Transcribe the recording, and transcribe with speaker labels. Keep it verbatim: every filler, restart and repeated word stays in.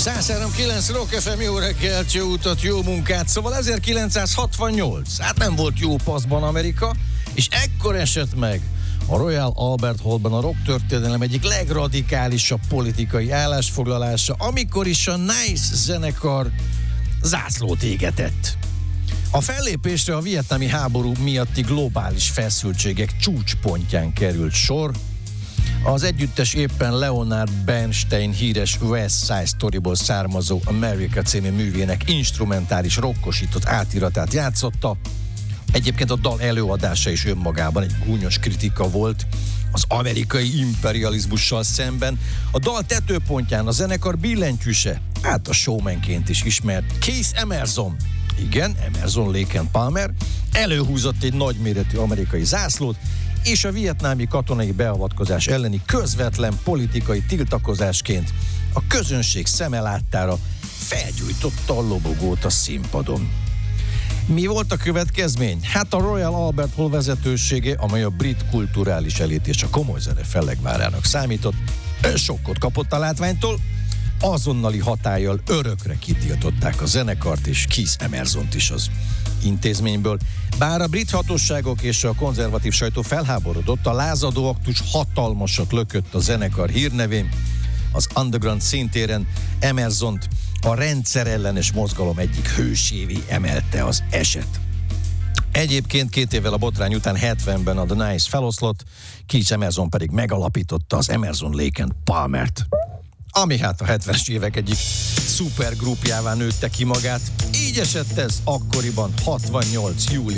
Speaker 1: száz három kilenc Rock ef em, jó reggelt, jó utat, jó munkát. Szóval ezerkilencszázhatvannyolc, hát nem volt jó paszban Amerika, és ekkor esett meg a Royal Albert Hallban a rock történelem egyik legradikálisabb politikai állásfoglalása, amikor is a Nice zenekar zászlót égetett. A fellépésre a vietnámi háború miatti globális feszültségek csúcspontján került sor. Az együttes éppen Leonard Bernstein híres West Side Storyból származó America című művének instrumentális rockosított átiratát játszotta. Egyébként a dal előadása is önmagában egy gúnyos kritika volt az amerikai imperializmussal szemben. A dal tetőpontján a zenekar billentyűse, hát a showmanként is ismert Keith Emerson, igen, Emerson Lake and Palmer előhúzott egy nagyméretű amerikai zászlót, és a vietnámi katonai beavatkozás elleni közvetlen politikai tiltakozásként a közönség szeme láttára felgyújtotta a lobogót a színpadon. Mi volt a következmény? Hát a Royal Albert Hall vezetősége, amely a brit kulturális elit és a komoly zene fellegvárának számított, sokkot kapott a látványtól, azonnali hatállyal örökre kitiltották a zenekart és Keith Emersont is az intézményből. Bár a brit hatóságok és a konzervatív sajtó felháborodott, a lázadó aktus hatalmasat lökött a zenekar hírnevén. Az underground színtéren Emersont a rendszerellenes mozgalom egyik hősévé emelte az eset. Egyébként két évvel a botrány után hetvenben a The Nice feloszlott, Keith Emerson pedig megalapította az Emerson Lake and Palmert, ami hát a hetvenes évek egyik szupergrupjává nőtte ki magát. Így esett ez akkoriban, hatvannyolc július